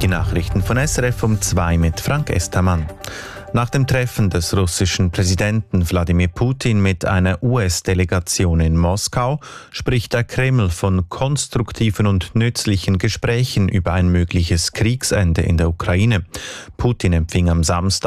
Nachrichten von SRF um 2 mit Frank Estermann. Nach dem Treffen des russischen Präsidenten Wladimir Putin mit einer US-Delegation in Moskau spricht der Kreml von konstruktiven und nützlichen Gesprächen über ein mögliches Kriegsende in der Ukraine. Putin empfing am Samstag